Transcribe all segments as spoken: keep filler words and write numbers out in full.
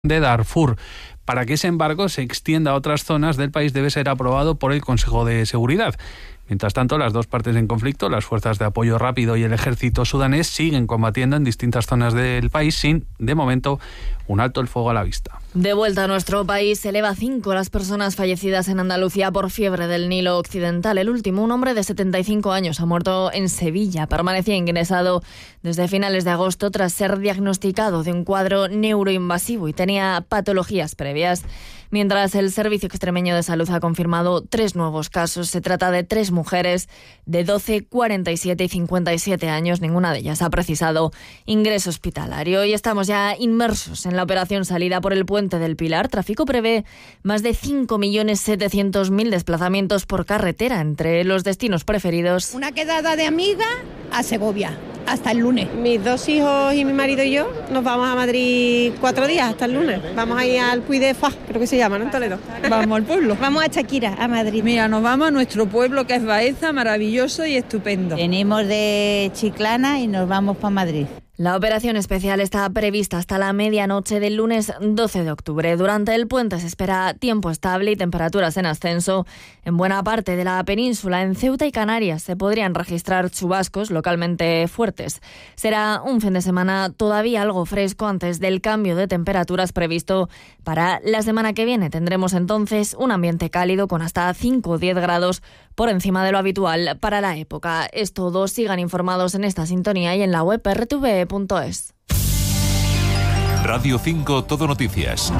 de Darfur. Para que ese embargo se extienda a otras zonas del país debe ser aprobado por el Consejo de Seguridad. Mientras tanto, las dos partes en conflicto, las fuerzas de apoyo rápido y el ejército sudanés, siguen combatiendo en distintas zonas del país sin, de momento, un alto el fuego a la vista. De vuelta a nuestro país, se eleva a cinco las personas fallecidas en Andalucía por fiebre del Nilo Occidental. El último, un hombre de setenta y cinco años, ha muerto en Sevilla. Permanecía ingresado desde finales de agosto tras ser diagnosticado de un cuadro neuroinvasivo y tenía patologías previas. Mientras el Servicio Extremeño de Salud ha confirmado tres nuevos casos. Se trata de tres mujeres de doce, cuarenta y siete y cincuenta y siete años. Ninguna de ellas ha precisado ingreso hospitalario. Y estamos ya inmersos en la operación salida por el Puente del Pilar. Tráfico prevé más de cinco millones setecientos mil desplazamientos por carretera entre los destinos preferidos. Una quedada de amiga a Segovia. Hasta el lunes. Mis dos hijos y mi marido y yo nos vamos a Madrid cuatro días hasta el lunes. Vamos a ir al Puy de Fá, creo que se llama, ¿no? En Toledo. Vamos al pueblo. Vamos a Chaquira, a Madrid. Mira, nos vamos a nuestro pueblo que es Baeza, maravilloso y estupendo. Venimos de Chiclana y nos vamos para Madrid. La operación especial está prevista hasta la medianoche del lunes doce de octubre. Durante el puente se espera tiempo estable y temperaturas en ascenso. En buena parte de la península, en Ceuta y Canarias, se podrían registrar chubascos localmente fuertes. Será un fin de semana todavía algo fresco antes del cambio de temperaturas previsto para la semana que viene. Tendremos entonces un ambiente cálido con hasta cinco o diez grados por encima de lo habitual para la época. Es todo. Sigan informados en esta sintonía y en la web erre te ve punto es. Radio cinco Todo Noticias.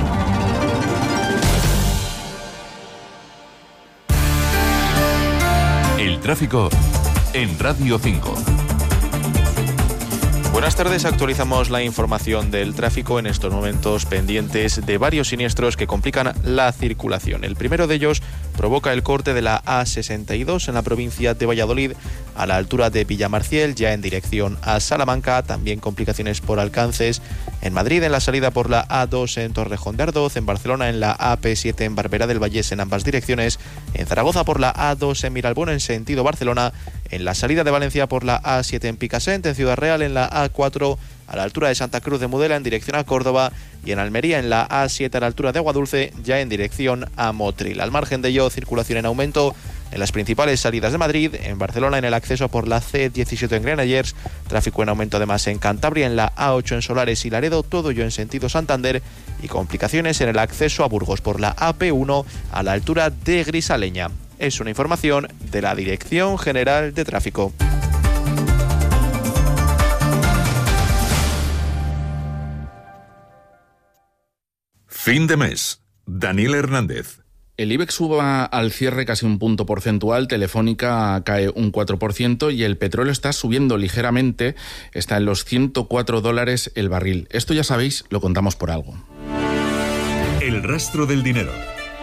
El tráfico en Radio cinco. Buenas tardes, actualizamos la información del tráfico en estos momentos pendientes de varios siniestros que complican la circulación. El primero de ellos provoca el corte de la A sesenta y dos en la provincia de Valladolid a la altura de Villamarciel, ya en dirección a Salamanca. También complicaciones por alcances en Madrid, en la salida por la A dos en Torrejón de Ardoz, en Barcelona en la A P siete en Barberá del Vallés en ambas direcciones, en Zaragoza por la A dos en Miralbón en sentido Barcelona, en la salida de Valencia por la A siete en Picassent, en Ciudad Real en la A cuatro a la altura de Santa Cruz de Mudela en dirección a Córdoba y en Almería en la A siete a la altura de Aguadulce ya en dirección a Motril. Al margen de ello, circulación en aumento en las principales salidas de Madrid, en Barcelona en el acceso por la C diecisiete en Granollers, tráfico en aumento además en Cantabria en la A ocho en Solares y Laredo, todo ello en sentido Santander, y complicaciones en el acceso a Burgos por la A P uno a la altura de Grisaleña. Es una información de la Dirección General de Tráfico. Fin de mes. Daniel Hernández. El IBEX suba al cierre casi un punto porcentual, Telefónica cae un cuatro por ciento y el petróleo está subiendo ligeramente, está en los ciento cuatro dólares el barril. Esto ya sabéis, lo contamos por algo. El rastro del dinero.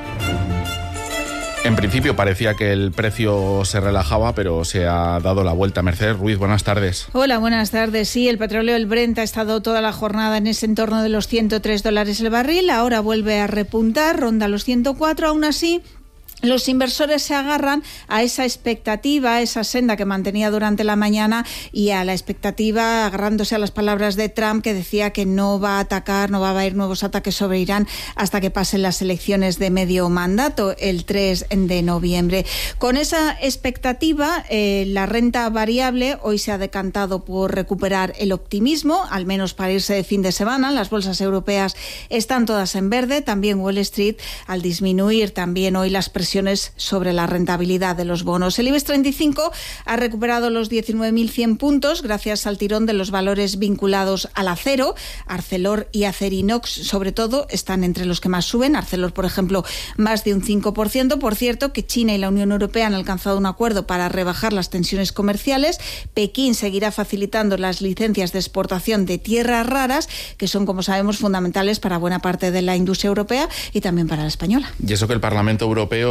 En principio parecía que el precio se relajaba, pero se ha dado la vuelta. Mercedes Ruiz, buenas tardes. Hola, buenas tardes. Sí, el petróleo, el Brent, ha estado toda la jornada en ese entorno de los ciento tres dólares el barril. Ahora vuelve a repuntar, ronda los ciento cuatro. Aún así, los inversores se agarran a esa expectativa, a esa senda que mantenía durante la mañana y a la expectativa, agarrándose a las palabras de Trump, que decía que no va a atacar, no va a haber nuevos ataques sobre Irán hasta que pasen las elecciones de medio mandato el tres de noviembre. Con esa expectativa, eh, la renta variable hoy se ha decantado por recuperar el optimismo, al menos para irse de fin de semana. Las bolsas europeas están todas en verde, también Wall Street, al disminuir también hoy las presiones sobre la rentabilidad de los bonos. El IBEX treinta y cinco ha recuperado los diecinueve mil cien puntos gracias al tirón de los valores vinculados al acero. Arcelor y Acerinox, sobre todo, están entre los que más suben. Arcelor, por ejemplo, más de un cinco por ciento. Por cierto, que China y la Unión Europea han alcanzado un acuerdo para rebajar las tensiones comerciales. Pekín seguirá facilitando las licencias de exportación de tierras raras, que son, como sabemos, fundamentales para buena parte de la industria europea y también para la española. Y eso que el Parlamento Europeo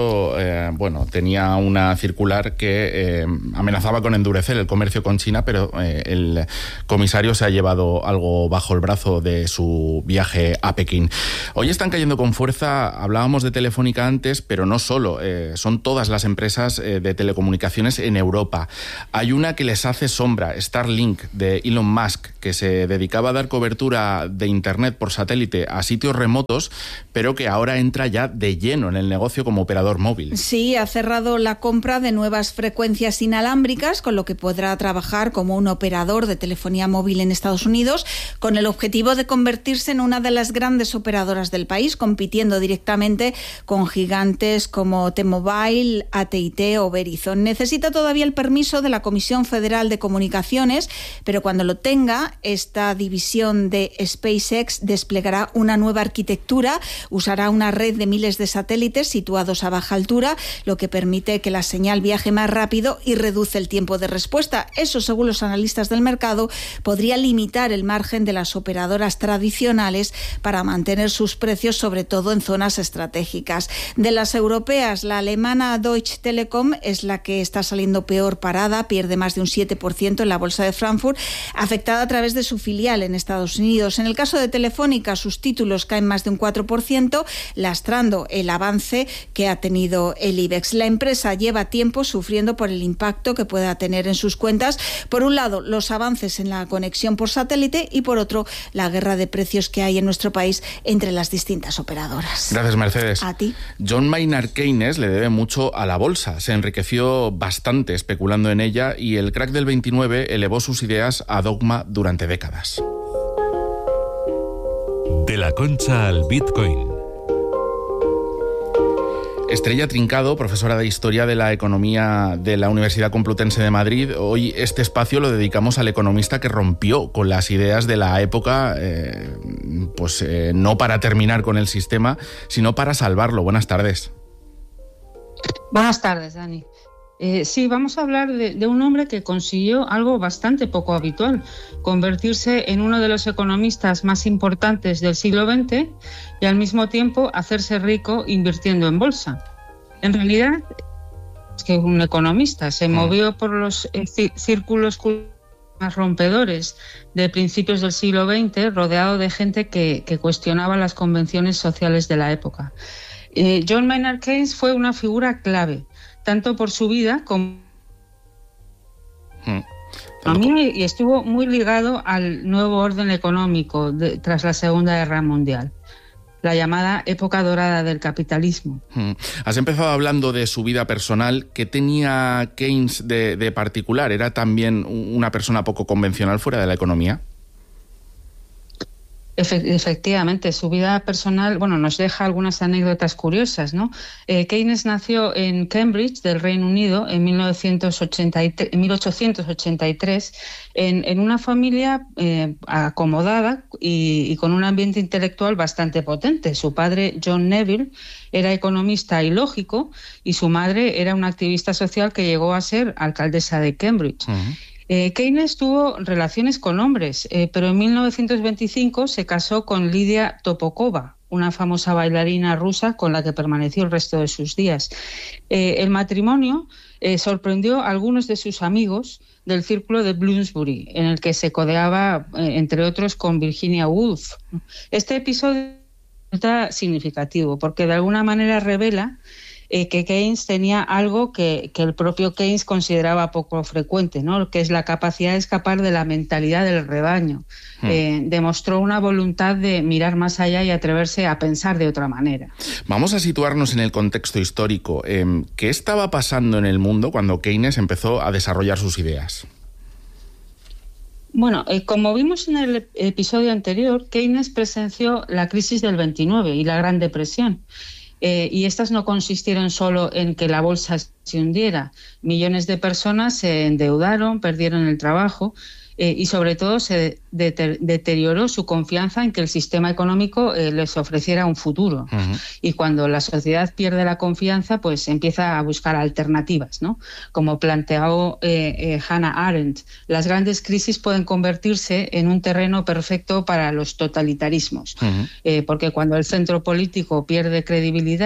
hecho, eh, bueno, tenía una circular que eh, amenazaba con endurecer el comercio con China, pero eh, el comisario se ha llevado algo bajo el brazo de su viaje a Pekín. Hoy están cayendo con fuerza, hablábamos de Telefónica antes, pero no solo, eh, son todas las empresas eh, de telecomunicaciones en Europa. Hay una que les hace sombra, Starlink, de Elon Musk, que se dedicaba a dar cobertura de Internet por satélite a sitios remotos, pero que ahora entra ya de lleno en el negocio como operador móvil. Sí, ha cerrado la compra de nuevas frecuencias inalámbricas, con lo que podrá trabajar como un operador de telefonía móvil en Estados Unidos, con el objetivo de convertirse en una de las grandes operadoras del país, compitiendo directamente con gigantes como T-Mobile, A T y T o Verizon. Necesita todavía el permiso de la Comisión Federal de Comunicaciones, pero cuando lo tenga, esta división de SpaceX desplegará una nueva arquitectura, usará una red de miles de satélites situados a baja altura, lo que permite que la señal viaje más rápido y reduce el tiempo de respuesta. Eso, según los analistas del mercado, podría limitar el margen de las operadoras tradicionales para mantener sus precios, sobre todo en zonas estratégicas. De las europeas, la alemana Deutsche Telekom es la que está saliendo peor parada, pierde más de un siete por ciento en la bolsa de Frankfurt, afectada a través de su filial en Estados Unidos. En el caso de Telefónica, sus títulos caen más de un cuatro por ciento, lastrando el avance que ha tenido el IBEX. La empresa lleva tiempo sufriendo por el impacto que pueda tener en sus cuentas. Por un lado, los avances en la conexión por satélite y por otro, la guerra de precios que hay en nuestro país entre las distintas operadoras. Gracias, Mercedes. A ti. John Maynard Keynes le debe mucho a la bolsa. Se enriqueció bastante especulando en ella y el crack del veintinueve elevó sus ideas a dogma durante décadas. De la Concha al Bitcoin. Estrella Trincado, profesora de Historia de la Economía de la Universidad Complutense de Madrid. Hoy este espacio lo dedicamos al economista que rompió con las ideas de la época, eh, pues eh, no para terminar con el sistema, sino para salvarlo. Buenas tardes. Buenas tardes, Dani. Eh, sí, vamos a hablar de, de un hombre que consiguió algo bastante poco habitual, convertirse en uno de los economistas más importantes del siglo veinte y al mismo tiempo hacerse rico invirtiendo en bolsa. En realidad, es que un economista se movió por los eh, círculos más rompedores de principios del siglo veinte, rodeado de gente que, que cuestionaba las convenciones sociales de la época. Eh, John Maynard Keynes fue una figura clave, tanto por su vida como Hmm. a mí, y estuvo muy ligado al nuevo orden económico de, tras la Segunda Guerra Mundial, la llamada época dorada del capitalismo. Hmm. Has empezado hablando de su vida personal. ¿Qué tenía Keynes de, de particular? ¿Era también una persona poco convencional fuera de la economía? Efectivamente, su vida personal, bueno, nos deja algunas anécdotas curiosas, ¿no? Eh, Keynes nació en Cambridge, del Reino Unido, en mil ochocientos ochenta y tres, en, en una familia eh, acomodada y, y con un ambiente intelectual bastante potente. Su padre, John Neville, era economista y lógico, y su madre era una activista social que llegó a ser alcaldesa de Cambridge. Uh-huh. Eh, Keynes tuvo relaciones con hombres, eh, pero en mil novecientos veinticinco se casó con Lidia Topokova, una famosa bailarina rusa con la que permaneció el resto de sus días. Eh, el matrimonio eh, sorprendió a algunos de sus amigos del círculo de Bloomsbury, en el que se codeaba, eh, entre otros, con Virginia Woolf. Este episodio resulta significativo porque de alguna manera revela Eh, que Keynes tenía algo que, que el propio Keynes consideraba poco frecuente, ¿no? Que es la capacidad de escapar de la mentalidad del rebaño. Hmm. Eh, demostró una voluntad de mirar más allá y atreverse a pensar de otra manera. Vamos a situarnos en el contexto histórico. Eh, ¿Qué estaba pasando en el mundo cuando Keynes empezó a desarrollar sus ideas? Bueno, eh, como vimos en el episodio anterior, Keynes presenció la crisis del veintinueve y la Gran Depresión. Eh, y estas no consistieron solo en que la bolsa se hundiera. Millones de personas se endeudaron, perdieron el trabajo eh, y sobre todo se de- deterioró su confianza en que el sistema económico eh, les ofreciera un futuro. Uh-huh. Y cuando la sociedad pierde la confianza, pues empieza a buscar alternativas, ¿no? Como planteó eh, eh, Hannah Arendt, las grandes crisis pueden convertirse en un terreno perfecto para los totalitarismos, uh-huh. eh, porque cuando el centro político pierde credibilidad,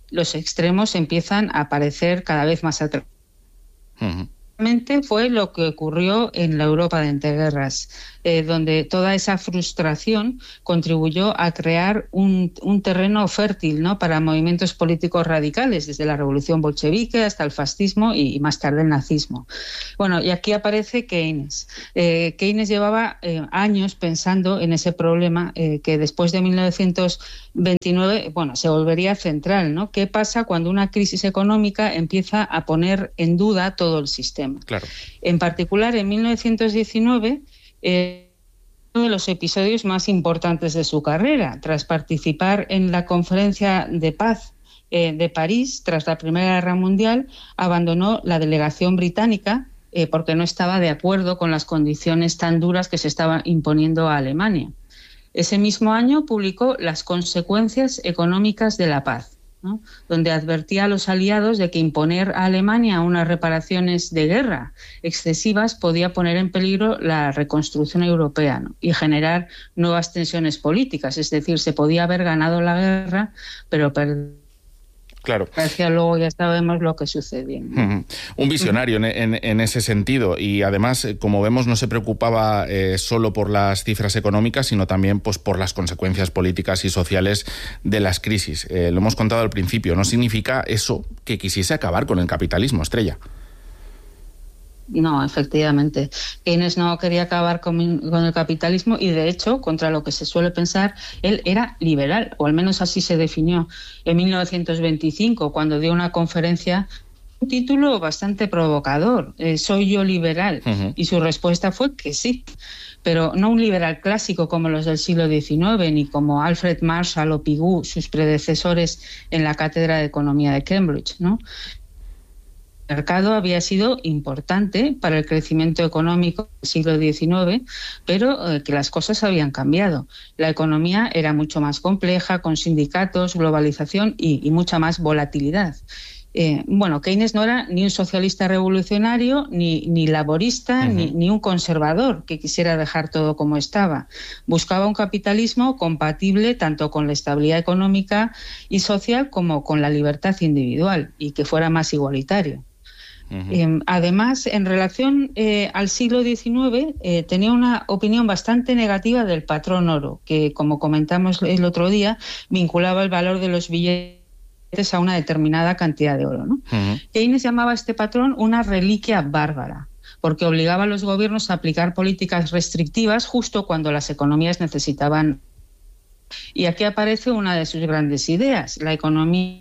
los extremos empiezan a aparecer cada vez más atractivos. Uh-huh. Fue lo que ocurrió en la Europa de entreguerras, eh, donde toda esa frustración contribuyó a crear un, un terreno fértil, ¿no?, para movimientos políticos radicales, desde la revolución bolchevique hasta el fascismo y, y más tarde el nazismo. Bueno, y aquí aparece Keynes. Eh, Keynes llevaba eh, años pensando en ese problema eh, que después de mil novecientos veintinueve, bueno, se volvería central, ¿no? ¿Qué pasa cuando una crisis económica empieza a poner en duda todo el sistema? Claro. En particular, en mil novecientos diecinueve, eh, uno de los episodios más importantes de su carrera, tras participar en la Conferencia de Paz eh, de París, tras la Primera Guerra Mundial, abandonó la delegación británica eh, porque no estaba de acuerdo con las condiciones tan duras que se estaban imponiendo a Alemania. Ese mismo año publicó Las consecuencias económicas de la paz, ¿no?, donde advertía a los aliados de que imponer a Alemania unas reparaciones de guerra excesivas podía poner en peligro la reconstrucción europea, ¿no?, y generar nuevas tensiones políticas. Es decir, se podía haber ganado la guerra, pero perder. Claro. Hacia luego ya sabemos lo que sucedió, ¿no? Uh-huh. Un visionario uh-huh. en, en, en ese sentido, y además, como vemos, no se preocupaba eh, solo por las cifras económicas, sino también pues, por las consecuencias políticas y sociales de las crisis. Eh, lo hemos contado al principio, no significa eso que quisiese acabar con el capitalismo, Estrella. No, efectivamente. Keynes no quería acabar con, con el capitalismo y, de hecho, contra lo que se suele pensar, él era liberal, o al menos así se definió en mil novecientos veinticinco, cuando dio una conferencia, un título bastante provocador, eh, ¿soy yo liberal? Uh-huh. Y su respuesta fue que sí, pero no un liberal clásico como los del siglo diecinueve, ni como Alfred Marshall o Pigou, sus predecesores en la Cátedra de Economía de Cambridge, ¿no? El mercado había sido importante para el crecimiento económico del siglo diecinueve, pero eh, que las cosas habían cambiado. La economía era mucho más compleja, con sindicatos, globalización y, y mucha más volatilidad. Eh, bueno, Keynes no era ni un socialista revolucionario, ni, ni laborista, uh-huh. ni, ni un conservador que quisiera dejar todo como estaba. Buscaba un capitalismo compatible tanto con la estabilidad económica y social como con la libertad individual, y que fuera más igualitario. Uh-huh. Eh, además, en relación eh, al siglo diecinueve, eh, tenía una opinión bastante negativa del patrón oro, que, como comentamos el otro día, vinculaba el valor de los billetes a una determinada cantidad de oro, ¿no? Uh-huh. Keynes llamaba a este patrón una reliquia bárbara, porque obligaba a los gobiernos a aplicar políticas restrictivas justo cuando las economías necesitaban. Y aquí aparece una de sus grandes ideas, la economía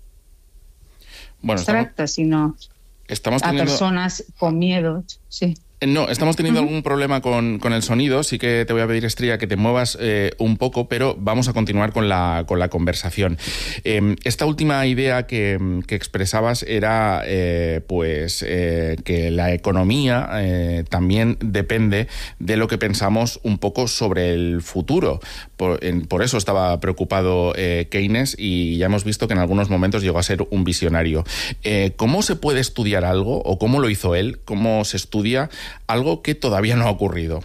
bueno, abstracta, estamos... sino... Estamos teniendo... a personas con miedo, sí. No, estamos teniendo uh-huh. algún problema con, con el sonido, sí que te voy a pedir, Estrella, que te muevas eh, un poco, pero vamos a continuar con la, con la conversación. Eh, esta última idea que, que expresabas era eh, pues eh, que la economía eh, también depende de lo que pensamos un poco sobre el futuro. Por, en, por eso estaba preocupado eh, Keynes, y ya hemos visto que en algunos momentos llegó a ser un visionario. Eh, ¿Cómo se puede estudiar algo, o cómo lo hizo él? ¿Cómo se estudia algo que todavía no ha ocurrido?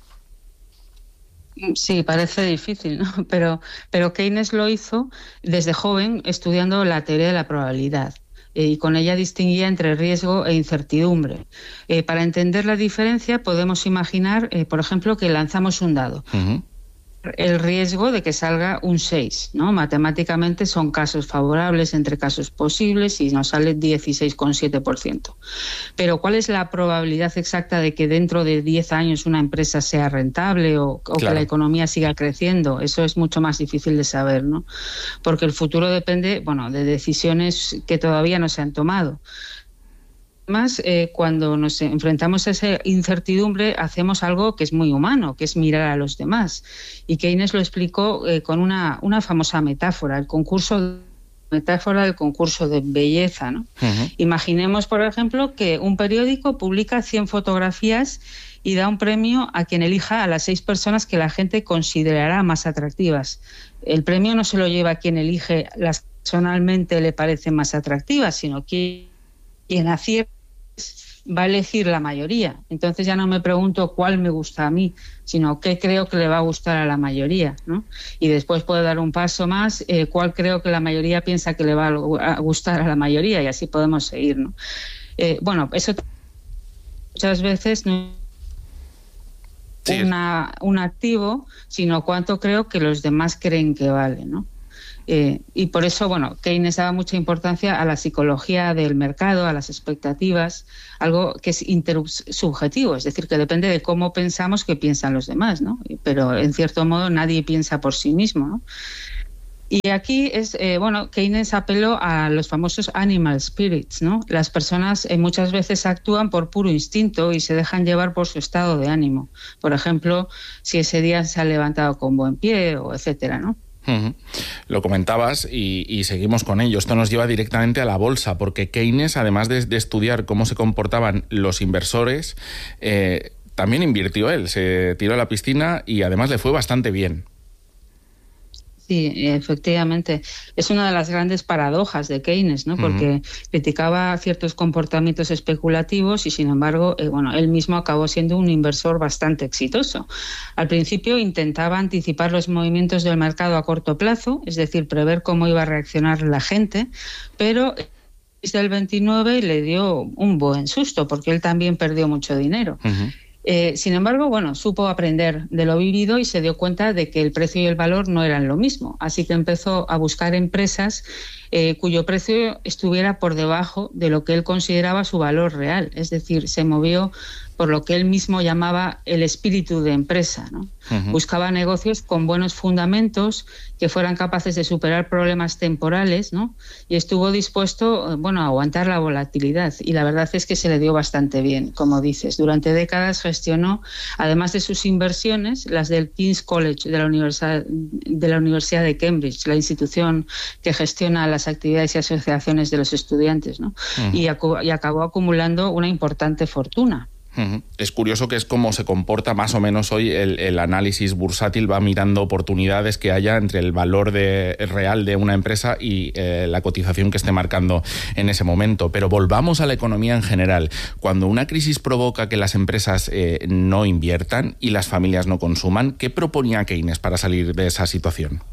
Sí, parece difícil, ¿no? Pero, pero Keynes lo hizo desde joven estudiando la teoría de la probabilidad. Eh, y con ella distinguía entre riesgo e incertidumbre. Eh, para entender la diferencia podemos imaginar, eh, por ejemplo, que lanzamos un dado. Uh-huh. El riesgo de que salga un seis, ¿no? Matemáticamente son casos favorables entre casos posibles y nos sale dieciséis coma siete por ciento. Pero ¿cuál es la probabilidad exacta de que dentro de diez años una empresa sea rentable o, o claro. que la economía siga creciendo? Eso es mucho más difícil de saber, ¿no? Porque el futuro depende, bueno, de decisiones que todavía no se han tomado. Además, eh, cuando nos enfrentamos a esa incertidumbre, hacemos algo que es muy humano, que es mirar a los demás. Y Keynes lo explicó eh, con una, una famosa metáfora, el concurso, metáfora del concurso de belleza, ¿no? Uh-huh. Imaginemos, por ejemplo, que un periódico publica cien fotografías y da un premio a quien elija a las seis personas que la gente considerará más atractivas. El premio no se lo lleva a quien elige las que personalmente le parecen más atractivas, sino que quien acierta va a elegir la mayoría. Entonces ya no me pregunto cuál me gusta a mí, sino qué creo que le va a gustar a la mayoría, ¿no? Y después puedo dar un paso más, eh, cuál creo que la mayoría piensa que le va a gustar a la mayoría, y así podemos seguir, ¿no? Eh, bueno, eso muchas veces no es una, un activo, sino cuánto creo que los demás creen que vale, ¿no? Eh, y por eso, bueno, Keynes daba mucha importancia a la psicología del mercado, a las expectativas, algo que es intersubjetivo, es decir, que depende de cómo pensamos que piensan los demás, ¿no? Pero en cierto modo nadie piensa por sí mismo, ¿no? Y aquí es, eh, bueno, Keynes apeló a los famosos animal spirits, ¿no? Las personas eh, muchas veces actúan por puro instinto y se dejan llevar por su estado de ánimo. Por ejemplo, si ese día se ha levantado con buen pie o etcétera, ¿no? Uh-huh. Lo comentabas y, y seguimos con ello. Esto nos lleva directamente a la bolsa, porque Keynes, además de, de estudiar cómo se comportaban los inversores, eh, también invirtió él, se tiró a la piscina y además le fue bastante bien. Sí, efectivamente. Es una de las grandes paradojas de Keynes, ¿no? Porque uh-huh. criticaba ciertos comportamientos especulativos y, sin embargo, eh, bueno, él mismo acabó siendo un inversor bastante exitoso. Al principio intentaba anticipar los movimientos del mercado a corto plazo, es decir, prever cómo iba a reaccionar la gente, pero desde el veintinueve le dio un buen susto porque él también perdió mucho dinero. Uh-huh. Eh, sin embargo, bueno, supo aprender de lo vivido y se dio cuenta de que el precio y el valor no eran lo mismo. Así que empezó a buscar empresas eh, cuyo precio estuviera por debajo de lo que él consideraba su valor real. Es decir, se movió por lo que él mismo llamaba el espíritu de empresa, ¿no? Uh-huh. Buscaba negocios con buenos fundamentos, que fueran capaces de superar problemas temporales, ¿no? Y estuvo dispuesto, bueno, a aguantar la volatilidad. Y la verdad es que se le dio bastante bien, como dices. Durante décadas gestionó, además de sus inversiones, las del King's College de la Universidad de, la Universidad de Cambridge, la institución que gestiona las actividades y asociaciones de los estudiantes, ¿no? Uh-huh. y, acu- y acabó acumulando una importante fortuna. Uh-huh. Es curioso que es como se comporta más o menos hoy el, el análisis bursátil, va mirando oportunidades que haya entre el valor de, real de una empresa y eh, la cotización que esté marcando en ese momento. Pero volvamos a la economía en general. Cuando una crisis provoca que las empresas eh, no inviertan y las familias no consuman, ¿qué proponía Keynes para salir de esa situación?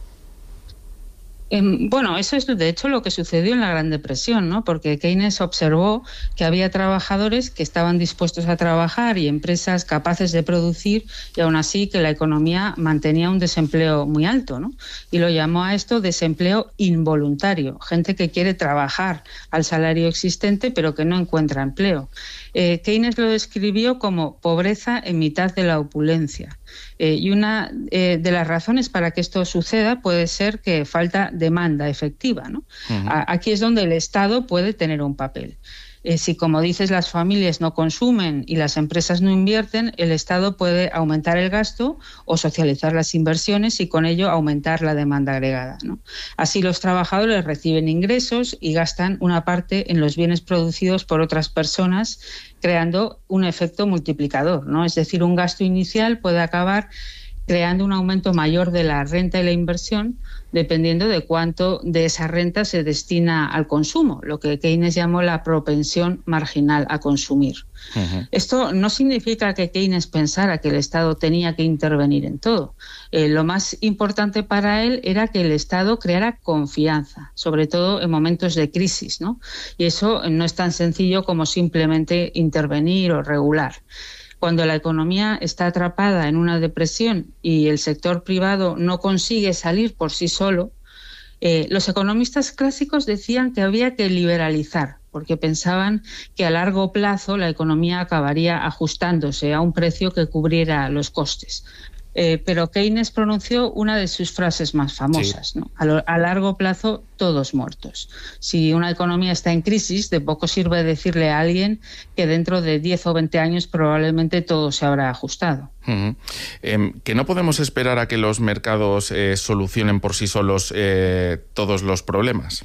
Eh, bueno, eso es de hecho lo que sucedió en la Gran Depresión, ¿no? Porque Keynes observó que había trabajadores que estaban dispuestos a trabajar y empresas capaces de producir, y aún así que la economía mantenía un desempleo muy alto, ¿no? Y lo llamó a esto desempleo involuntario, gente que quiere trabajar al salario existente pero que no encuentra empleo. Eh, Keynes lo describió como pobreza en mitad de la opulencia. Eh, y una eh, de las razones para que esto suceda puede ser que falta demanda efectiva, ¿no? Uh-huh. A- aquí es donde el Estado puede tener un papel. Eh, si, como dices, las familias no consumen y las empresas no invierten, el Estado puede aumentar el gasto o socializar las inversiones y con ello aumentar la demanda agregada, ¿no? Así los trabajadores reciben ingresos y gastan una parte en los bienes producidos por otras personas, creando un efecto multiplicador, ¿no? Es decir, un gasto inicial puede acabar creando un aumento mayor de la renta y la inversión, dependiendo de cuánto de esa renta se destina al consumo, lo que Keynes llamó la propensión marginal a consumir. Uh-huh. Esto no significa que Keynes pensara que el Estado tenía que intervenir en todo. Eh, lo más importante para él era que el Estado creara confianza, sobre todo en momentos de crisis, ¿no? Y eso no es tan sencillo como simplemente intervenir o regular. Cuando la economía está atrapada en una depresión y el sector privado no consigue salir por sí solo, eh, los economistas clásicos decían que había que liberalizar, porque pensaban que a largo plazo la economía acabaría ajustándose a un precio que cubriera los costes. Eh, pero Keynes pronunció una de sus frases más famosas, sí. ¿no? A, lo, a largo plazo, todos muertos. Si una economía está en crisis, de poco sirve decirle a alguien que dentro de diez o veinte años probablemente todo se habrá ajustado. Uh-huh. Eh, que no podemos esperar a que los mercados eh, solucionen por sí solos eh, todos los problemas.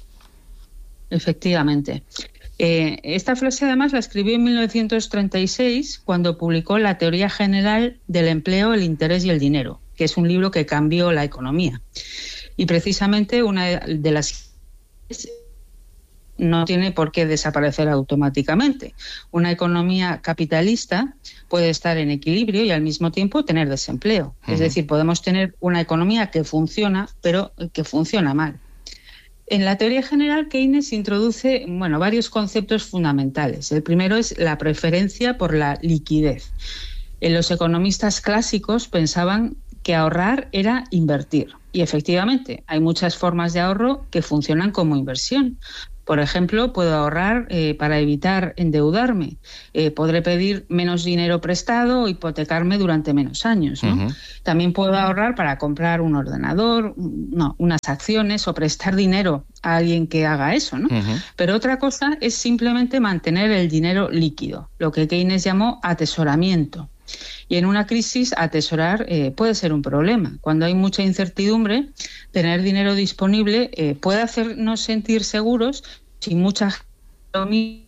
Efectivamente. Eh, esta frase además la escribió en mil novecientos treinta y seis cuando publicó La teoría general del empleo, el interés y el dinero, que es un libro que cambió la economía. Y precisamente una de las no tiene por qué desaparecer automáticamente. Una economía capitalista puede estar en equilibrio y al mismo tiempo tener desempleo. Uh-huh. Es decir, podemos tener una economía que funciona, pero que funciona mal. En la teoría general, Keynes introduce bueno, varios conceptos fundamentales. El primero es la preferencia por la liquidez. Los economistas clásicos pensaban que ahorrar era invertir. Y efectivamente, hay muchas formas de ahorro que funcionan como inversión. Por ejemplo, puedo ahorrar eh, para evitar endeudarme. Eh, podré pedir menos dinero prestado o hipotecarme durante menos años, ¿no? Uh-huh. También puedo ahorrar para comprar un ordenador, no, unas acciones o prestar dinero a alguien que haga eso, ¿no? Uh-huh. Pero otra cosa es simplemente mantener el dinero líquido, lo que Keynes llamó atesoramiento. Y en una crisis, atesorar eh, puede ser un problema. Cuando hay mucha incertidumbre, tener dinero disponible eh, puede hacernos sentir seguros sin mucha hmm.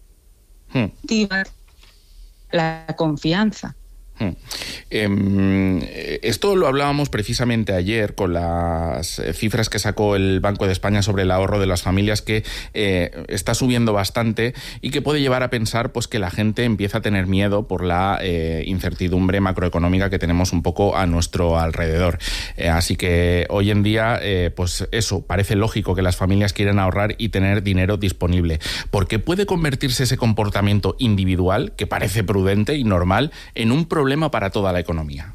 la confianza. Hmm. Eh, esto lo hablábamos precisamente ayer con las cifras que sacó el Banco de España sobre el ahorro de las familias, que eh, está subiendo bastante y que puede llevar a pensar pues que la gente empieza a tener miedo por la eh, incertidumbre macroeconómica que tenemos un poco a nuestro alrededor. Eh, así que hoy en día, eh, pues eso, parece lógico que las familias quieran ahorrar y tener dinero disponible, porque puede convertirse ese comportamiento individual, que parece prudente y normal, en un problema para toda la economía.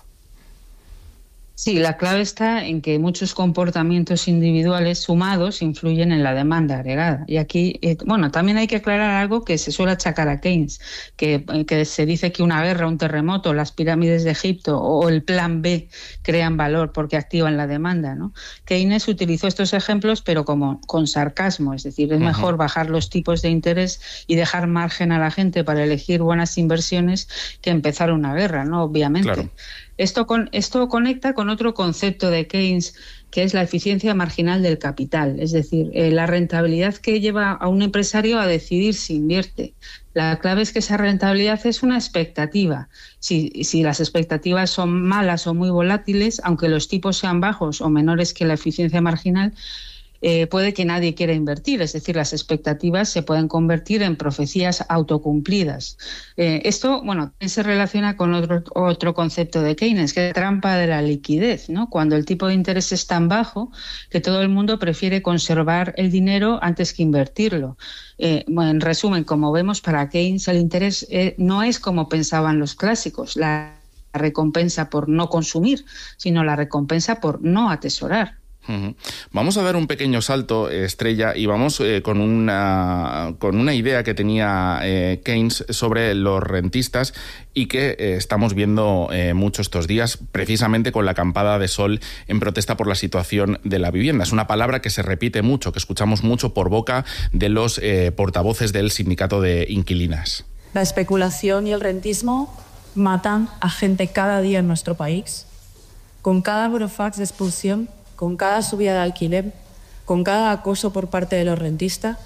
Sí, la clave está en que muchos comportamientos individuales sumados influyen en la demanda agregada. Y aquí, eh, bueno, también hay que aclarar algo que se suele achacar a Keynes, que, que se dice que una guerra, un terremoto, las pirámides de Egipto o el plan B crean valor porque activan la demanda, ¿no? Keynes utilizó estos ejemplos, pero como con sarcasmo, es decir, es uh-huh. mejor bajar los tipos de interés y dejar margen a la gente para elegir buenas inversiones que empezar una guerra, ¿no? Obviamente. Claro. Esto, con, esto conecta con otro concepto de Keynes, que es la eficiencia marginal del capital, es decir, eh, la rentabilidad que lleva a un empresario a decidir si invierte. La clave es que esa rentabilidad es una expectativa. Si, si las expectativas son malas o muy volátiles, aunque los tipos sean bajos o menores que la eficiencia marginal, Eh, puede que nadie quiera invertir, es decir, las expectativas se pueden convertir en profecías autocumplidas. Eh, esto, bueno, se relaciona con otro, otro concepto de Keynes, que es la trampa de la liquidez, ¿no? Cuando el tipo de interés es tan bajo que todo el mundo prefiere conservar el dinero antes que invertirlo. Eh, bueno, en resumen, como vemos, para Keynes el interés eh, no es como pensaban los clásicos, la recompensa por no consumir, sino la recompensa por no atesorar. Uh-huh. Vamos a dar un pequeño salto, Estrella, y vamos eh, con una con una idea que tenía eh, Keynes sobre los rentistas y que eh, estamos viendo eh, mucho estos días, precisamente con la acampada de sol en protesta por la situación de la vivienda. Es una palabra que se repite mucho, que escuchamos mucho por boca de los eh, portavoces del sindicato de inquilinas. La especulación y el rentismo matan a gente cada día en nuestro país. Con cada burofax de expulsión, con cada subida de alquiler, con cada acoso por parte de los rentistas,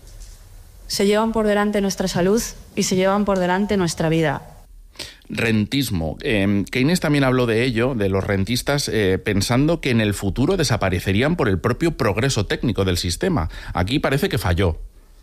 se llevan por delante nuestra salud y se llevan por delante nuestra vida. Rentismo. Eh, Keynes también habló de ello, de los rentistas, eh, pensando que en el futuro desaparecerían por el propio progreso técnico del sistema. Aquí parece que falló.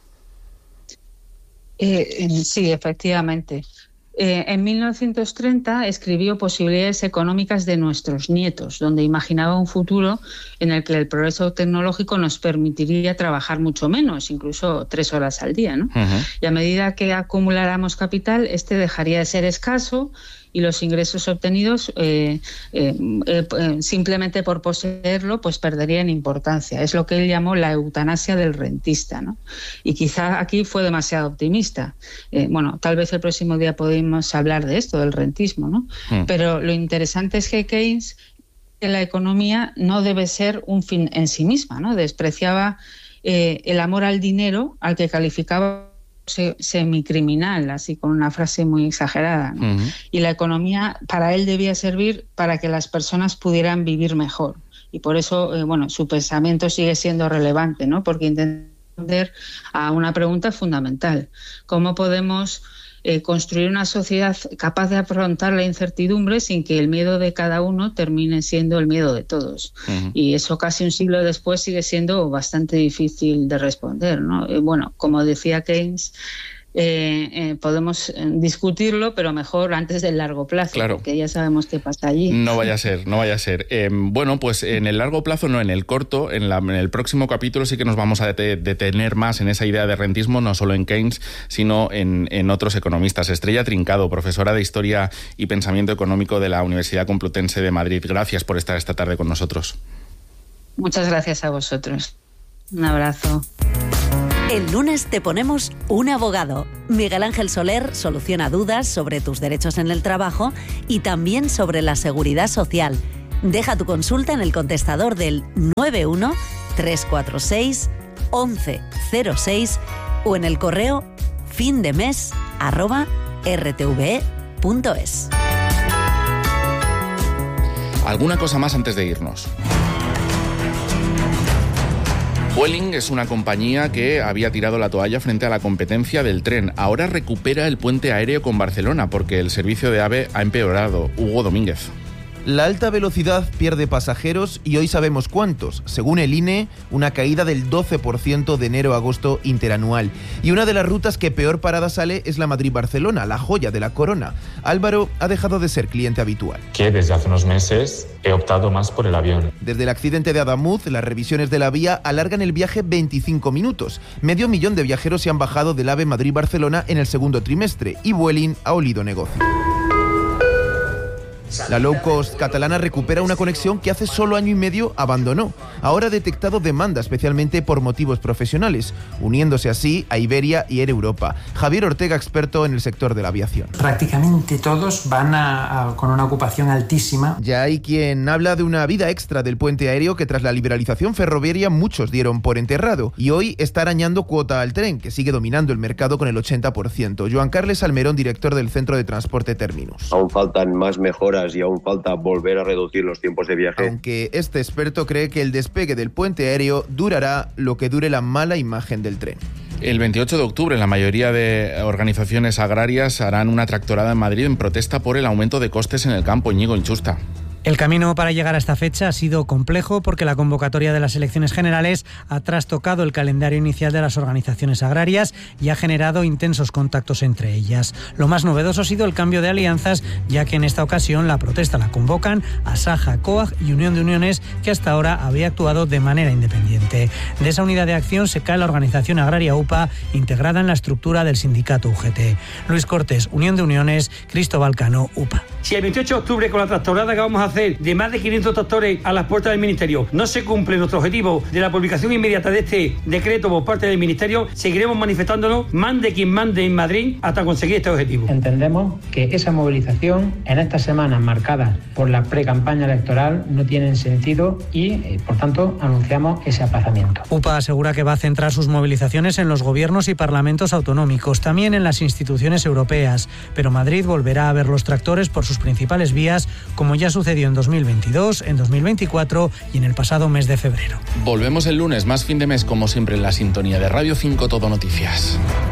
Eh, sí, efectivamente. Eh, en mil novecientos treinta escribió Posibilidades económicas de nuestros nietos, donde imaginaba un futuro en el que el progreso tecnológico nos permitiría trabajar mucho menos, incluso tres horas al día, ¿no? Uh-huh. Y a medida que acumuláramos capital, este dejaría de ser escaso y los ingresos obtenidos eh, eh, eh, simplemente por poseerlo pues perderían importancia. Es lo que él llamó la eutanasia del rentista, ¿no? Y quizá aquí fue demasiado optimista. Eh, bueno, tal vez el próximo día podemos hablar de esto, del rentismo, ¿no? Mm. Pero lo interesante es que Keynes, que la economía no debe ser un fin en sí misma, ¿no? Despreciaba eh, el amor al dinero, al que calificaba semicriminal, así con una frase muy exagerada, ¿no? Uh-huh. Y la economía para él debía servir para que las personas pudieran vivir mejor. Y por eso, eh, bueno, su pensamiento sigue siendo relevante, ¿no? Porque intenta responder a una pregunta fundamental: ¿cómo podemos eh, construir una sociedad capaz de afrontar la incertidumbre sin que el miedo de cada uno termine siendo el miedo de todos. Uh-huh. Y eso casi un siglo después sigue siendo bastante difícil de responder, ¿no? Eh, bueno, como decía Keynes, Eh, eh, podemos discutirlo, pero mejor antes del largo plazo, claro, porque ya sabemos qué pasa allí. No vaya a ser, no vaya a ser. Eh, bueno, pues en el largo plazo, no, en el corto, en, la, en el próximo capítulo sí que nos vamos a detener más en esa idea de rentismo, no solo en Keynes, sino en, en otros economistas. Estrella Trincado, profesora de Historia y Pensamiento Económico de la Universidad Complutense de Madrid. Gracias por estar esta tarde con nosotros. Muchas gracias a vosotros. Un abrazo. El lunes te ponemos un abogado. Miguel Ángel Soler soluciona dudas sobre tus derechos en el trabajo y también sobre la seguridad social. Deja tu consulta en el contestador del nueve uno tres cuatro seis once cero seis o en el correo findemes arroba rtve punto es. ¿Alguna cosa más antes de irnos? Vueling es una compañía que había tirado la toalla frente a la competencia del tren. Ahora recupera el puente aéreo con Barcelona porque el servicio de AVE ha empeorado. Hugo Domínguez. La alta velocidad pierde pasajeros y hoy sabemos cuántos. Según el I N E, una caída del doce por ciento de enero a agosto interanual. Y una de las rutas que peor parada sale es la Madrid-Barcelona, la joya de la corona. Álvaro ha dejado de ser cliente habitual. Que desde hace unos meses he optado más por el avión. Desde el accidente de Adamuz, las revisiones de la vía alargan el viaje veinticinco minutos. Medio millón de viajeros se han bajado del AVE Madrid-Barcelona en el segundo trimestre y Vueling ha olido negocio. La low cost catalana recupera una conexión que hace solo año y medio abandonó. Ahora ha detectado demanda, especialmente por motivos profesionales, uniéndose así a Iberia y Air Europa. Javier Ortega, experto en el sector de la aviación. Prácticamente todos van a, a, con una ocupación altísima. Ya hay quien habla de una vida extra del puente aéreo que tras la liberalización ferroviaria muchos dieron por enterrado. Y hoy está arañando cuota al tren, que sigue dominando el mercado con el ochenta por ciento. Joan Carles Almerón, director del Centro de Transporte Terminus. Aún faltan más mejoras y aún falta volver a reducir los tiempos de viaje. Aunque este experto cree que el despegue del puente aéreo durará lo que dure la mala imagen del tren. El veintiocho de octubre la mayoría de organizaciones agrarias harán una tractorada en Madrid en protesta por el aumento de costes en el campo. Íñigo Inchusta. El camino para llegar a esta fecha ha sido complejo porque la convocatoria de las elecciones generales ha trastocado el calendario inicial de las organizaciones agrarias y ha generado intensos contactos entre ellas. Lo más novedoso ha sido el cambio de alianzas, ya que en esta ocasión la protesta la convocan Asaja, COAG y Unión de Uniones, que hasta ahora había actuado de manera independiente. De esa unidad de acción se cae la organización agraria U P A, integrada en la estructura del sindicato U G T. Luis Cortés, Unión de Uniones, Cristóbal Cano, U P A. Si el veintiocho de octubre con la tractorada que vamos a hacer de más de quinientos tractores a las puertas del Ministerio no se cumple nuestro objetivo de la publicación inmediata de este decreto por parte del Ministerio, seguiremos manifestándonos, mande quien mande en Madrid, hasta conseguir este objetivo. Entendemos que esa movilización en estas semanas marcadas por la pre-campaña electoral no tienen sentido y, eh, por tanto, anunciamos ese aplazamiento. U P A asegura que va a centrar sus movilizaciones en los gobiernos y parlamentos autonómicos, también en las instituciones europeas, pero Madrid volverá a ver los tractores por sus principales vías, como ya sucedió en dos mil veintidós, en dos mil veinticuatro y en el pasado mes de febrero. Volvemos el lunes, más fin de mes, como siempre, en la sintonía de Radio cinco Todo Noticias.